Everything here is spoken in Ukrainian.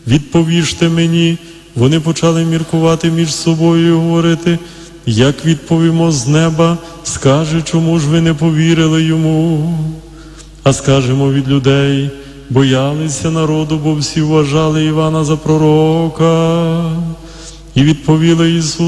відповіжте мені». Вони почали міркувати між собою і говорити: «Як відповімо з неба? Скаже, чому ж ви не повірили йому?» А скажемо від людей: боялися народу, бо всі вважали Івана за пророка. І відповіли Ісус: